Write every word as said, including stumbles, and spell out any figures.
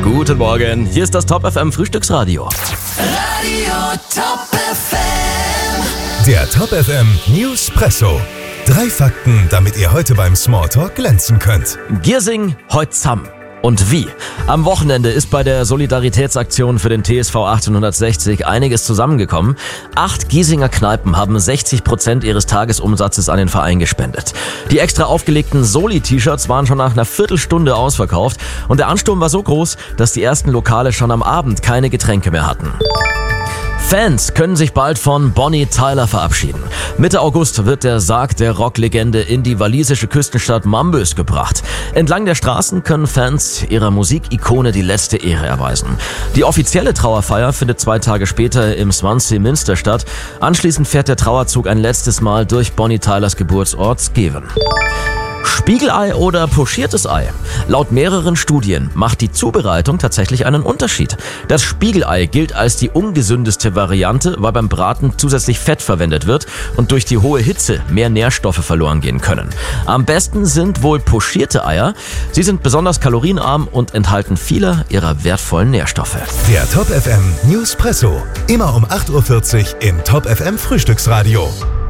Guten Morgen, hier ist das Top F M Frühstücksradio. Radio Top F M. Der Top F M Newspresso. Drei Fakten, damit ihr heute beim Smalltalk glänzen könnt. Giersing heut zamm. Und wie? Am Wochenende ist bei der Solidaritätsaktion für den T S V achtzehnhundertsechzig einiges zusammengekommen. Acht Giesinger Kneipen haben sechzig Prozent ihres Tagesumsatzes an den Verein gespendet. Die extra aufgelegten Soli-T-Shirts waren schon nach einer Viertelstunde ausverkauft und der Ansturm war so groß, dass die ersten Lokale schon am Abend keine Getränke mehr hatten. Fans können sich bald von Bonnie Tyler verabschieden. Mitte August wird der Sarg der Rocklegende in die walisische Küstenstadt Mambus gebracht. Entlang der Straßen können Fans ihrer Musikikone die letzte Ehre erweisen. Die offizielle Trauerfeier findet zwei Tage später im Swansea Minster statt. Anschließend fährt der Trauerzug ein letztes Mal durch Bonnie Tylers Geburtsort Skewen. Spiegelei oder pochiertes Ei? Laut mehreren Studien macht die Zubereitung tatsächlich einen Unterschied. Das Spiegelei gilt als die ungesündeste Variante, weil beim Braten zusätzlich Fett verwendet wird und durch die hohe Hitze mehr Nährstoffe verloren gehen können. Am besten sind wohl pochierte Eier. Sie sind besonders kalorienarm und enthalten viele ihrer wertvollen Nährstoffe. Der Top F M Newspresso. Immer um acht Uhr vierzig im Top F M Frühstücksradio.